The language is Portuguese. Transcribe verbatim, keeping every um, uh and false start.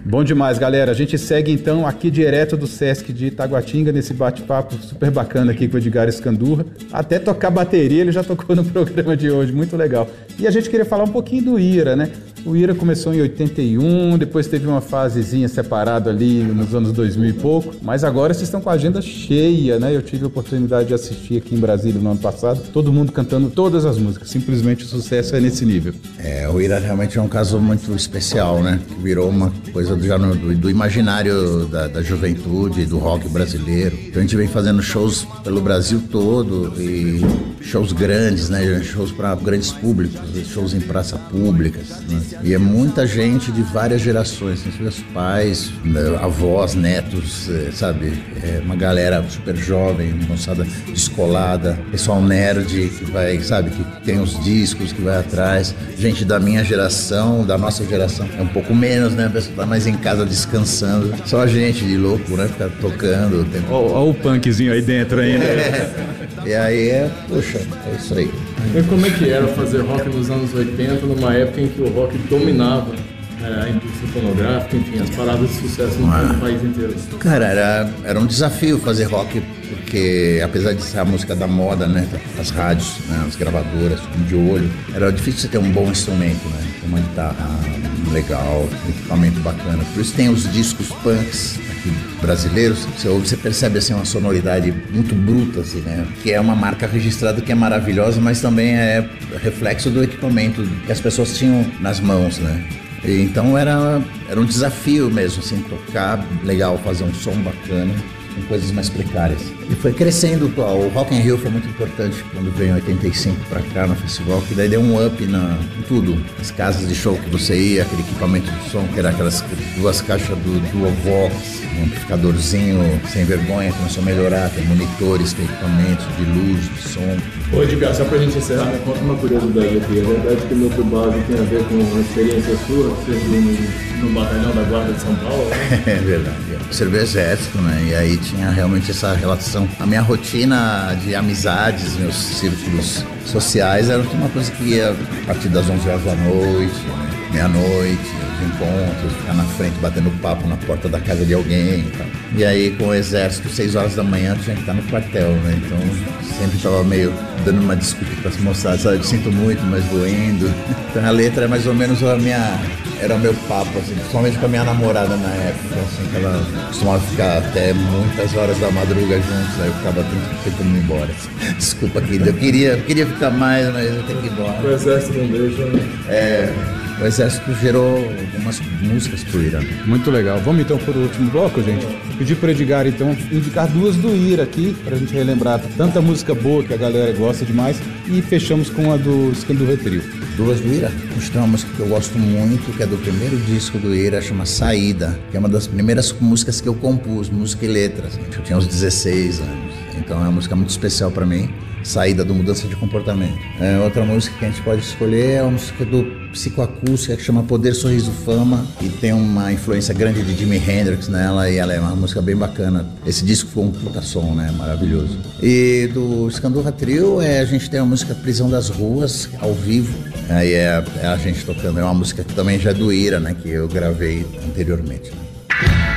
Bom demais, galera. A gente segue então aqui direto do Sesc de Itaguatinga, nesse bate-papo super bacana aqui com o Edgar Scandurra. Até tocar bateria ele já tocou no programa de hoje, muito legal. E a gente queria falar um pouquinho do Ira, né? O Ira começou em oitenta e um, depois teve uma fasezinha separada ali nos anos dois mil e pouco, mas agora vocês estão com a agenda cheia, né? Eu tive a oportunidade de assistir aqui em Brasília no ano passado, todo mundo cantando todas as músicas, simplesmente o sucesso é nesse nível. É, o Ira realmente é um caso muito especial, né? Que virou uma coisa do, já no, do, do imaginário da, da juventude, do rock brasileiro. Então a gente vem fazendo shows pelo Brasil todo e shows grandes, né? Shows para grandes públicos, shows em praça públicas, né? E é muita gente de várias gerações, meus pais, avós, netos, sabe? É uma galera super jovem, moçada descolada, pessoal nerd que vai, sabe? Que tem os discos, que vai atrás. Gente da minha geração, da nossa geração, é um pouco menos, né? A pessoa tá mais em casa descansando. Só a gente de louco, né? Ficar tocando. Olha o punkzinho aí dentro ainda. É. E aí é, puxa, é isso aí. E como é que era fazer rock nos anos oitenta, numa época em que o rock dominava é, a indústria fonográfica, enfim, as paradas de sucesso no ah. país inteiro? Cara, era, era um desafio fazer rock, porque apesar de ser a música da moda, né, as rádios, né, as gravadoras, de olho, era difícil você ter um bom instrumento, né, uma guitarra legal, um equipamento bacana. Por isso tem os discos punks aqui brasileiros, você ouve, você percebe assim uma sonoridade muito bruta, assim, né, que é uma marca registrada que é maravilhosa, mas também é reflexo do equipamento que as pessoas tinham nas mãos, né. E então era, era um desafio mesmo, assim, tocar legal, fazer um som bacana com coisas mais precárias. E foi crescendo, o Rock in Rio foi muito importante quando veio em oitenta e cinco pra cá no festival, que daí deu um up na, em tudo. As casas de show que você ia, aquele equipamento de som, que era aquelas duas caixas do Duovox, um amplificadorzinho sem vergonha, começou a melhorar, tem monitores, tem equipamentos de luz, de som. Ô Edgar, só pra gente encerrar, me conta uma curiosidade aqui. É verdade que o meu base tem a ver com uma experiência sua, que você viu no, no batalhão da Guarda de São Paulo, né? É verdade. Eu servi o exército, né? E aí tinha realmente essa relação. A minha rotina de amizades, meus círculos sociais, era uma coisa que ia a partir das onze horas da noite, né? Meia-noite, os encontros, ficar na frente batendo papo na porta da casa de alguém e tal. E aí com o exército, seis horas da manhã, tinha que estar no quartel, né? Então sempre estava meio dando uma desculpa para se mostrar, sabe? Eu sinto muito, mas vou indo. Então a letra é mais ou menos a minha... Era o meu papo, assim, principalmente com a minha namorada na época, assim, que ela costumava ficar até muitas horas da madruga juntos, aí eu ficava tanto tempo indo embora. Assim. Desculpa, querida, eu queria, eu queria ficar mais, mas eu tenho que ir embora. O exército não deixa, né? É... O exército gerou algumas músicas pro Ira. Muito legal. Vamos então para o último bloco, gente? Pedir para o Edgar, então, indicar duas do Ira aqui, para a gente relembrar tanta música boa que a galera gosta demais. E fechamos com a do Scandurra Trio. Duas do Ira? Tem uma música que eu gosto muito, que é do primeiro disco do Ira, chama Saída, que é uma das primeiras músicas que eu compus, música e letras. Eu tinha uns dezesseis anos, então é uma música muito especial para mim. Saída do Mudança de Comportamento. É, outra música que a gente pode escolher é uma música do psicoacústica que chama Poder, Sorriso, Fama, e tem uma influência grande de Jimi Hendrix nela, e ela é uma música bem bacana. Esse disco foi um puta som, né? Maravilhoso. E do Scandurra Trio, é, a gente tem a música Prisão das Ruas, ao vivo. Aí é, é a gente tocando, é uma música que também já é do Ira, né? Que eu gravei anteriormente. Né?